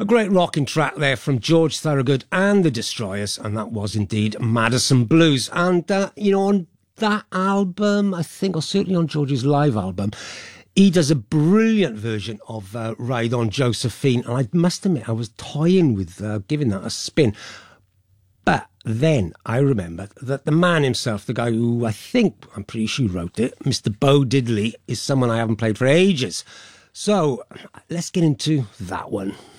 A great rocking track there from George Thorogood and the Destroyers, and that was indeed Madison Blues. And, on that album, I think, or certainly on George's live album, he does a brilliant version of Ride On Josephine, and I must admit, I was toying with giving that a spin. But then I remembered that the man himself, the guy who I'm pretty sure wrote it, Mr. Bo Diddley, is someone I haven't played for ages. So let's get into that one.